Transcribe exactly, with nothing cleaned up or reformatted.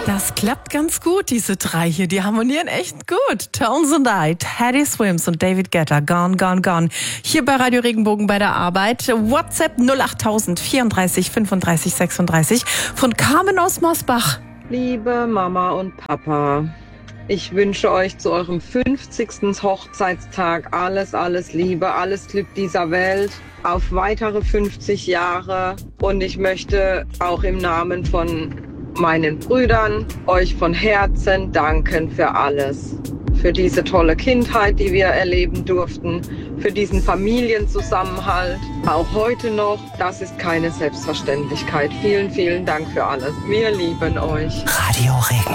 Das klappt ganz gut, diese drei hier. Die harmonieren echt gut. Tones and I, Teddy Swims und David Guetta, Gone, Gone, Gone. Hier bei Radio Regenbogen bei der Arbeit. WhatsApp null acht tausend vierunddreißig fünfunddreißig sechsunddreißig von Carmen aus Mosbach. Liebe Mama und Papa, ich wünsche euch zu eurem fünfzigsten Hochzeitstag alles, alles Liebe, alles Glück dieser Welt, auf weitere fünfzig Jahre. Und ich möchte auch im Namen von meinen Brüdern euch von Herzen danken für alles. Für diese tolle Kindheit, die wir erleben durften, für diesen Familienzusammenhalt, auch heute noch. Das ist keine Selbstverständlichkeit. Vielen, vielen Dank für alles. Wir lieben euch. Radio Regenbogen.